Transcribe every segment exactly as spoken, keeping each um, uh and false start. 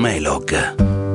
Elog.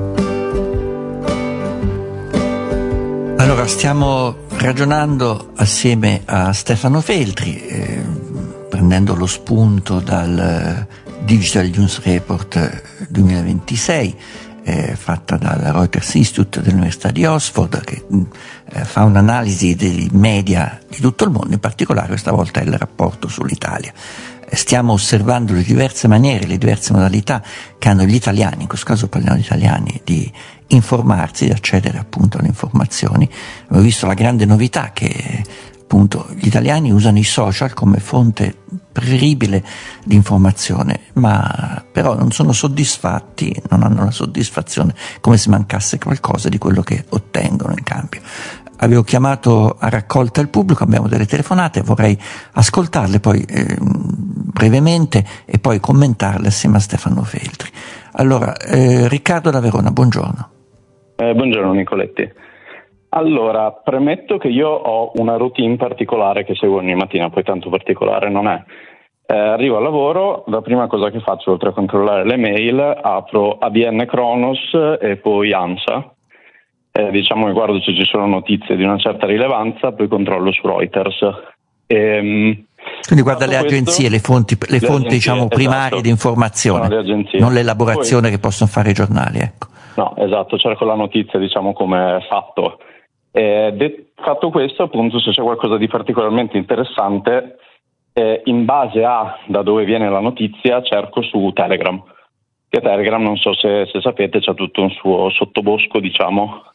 Allora, stiamo ragionando assieme a Stefano Feltri, eh, prendendo lo spunto dal Digital News Report duemilaventisei, eh, fatta dal Reuters Institute dell'Università di Oxford, che eh, fa un'analisi dei media di tutto il mondo, in particolare questa volta il rapporto sull'Italia. Stiamo osservando le diverse maniere, le diverse modalità che hanno gli italiani, in questo caso parliamo di italiani, di informarsi, di accedere appunto alle informazioni. Abbiamo visto la grande novità che appunto gli italiani usano i social come fonte preferibile di informazione, ma però non sono soddisfatti, non hanno la soddisfazione, come se mancasse qualcosa di quello che ottengono in cambio. Avevo chiamato a raccolta il pubblico, abbiamo delle telefonate, vorrei ascoltarle poi eh, brevemente e poi commentarle assieme a Stefano Feltri. Allora, eh, Riccardo da Verona, buongiorno. Eh, buongiorno Nicoletti. Allora, premetto che io ho una routine particolare che seguo ogni mattina, poi tanto particolare non è. Eh, arrivo al lavoro, la prima cosa che faccio, oltre a controllare le mail, apro A B N Kronos e poi ANSA. Eh, diciamo che guardo se ci sono notizie di una certa rilevanza, poi controllo su Reuters. E, Quindi guarda le agenzie, questo, le fonti, le le fonti agenzie, diciamo primarie esatto, di informazione, non l'elaborazione poi, che possono fare i giornali, ecco. No, esatto, cerco la notizia diciamo come fatto. E de- fatto questo, appunto, se c'è qualcosa di particolarmente interessante, eh, in base a da dove viene la notizia, cerco su Telegram. Che Telegram, non so se, se sapete, c'ha tutto un suo sottobosco, diciamo,